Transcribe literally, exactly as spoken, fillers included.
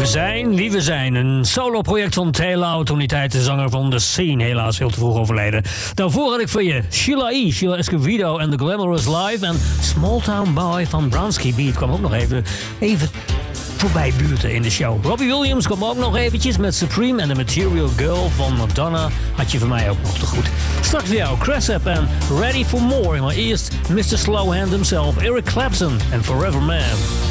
We zijn wie we zijn. Een solo-project van Taylor, autoriteit, de zanger van The Scene. Helaas veel te vroeg overleden. Daarvoor had ik voor je Sheila E., Sheila Escovedo en The Glamorous Live. En Small Town Boy van Bronski Beat kwam ook nog even, even voorbij buurten in de show. Robbie Williams kwam ook nog eventjes met Supreme en The Material Girl van Madonna. Had je voor mij ook nog te goed. Straks voor jou Cressap en Ready for More. Maar eerst mister Slowhand himself, Eric Clapton en Forever Man.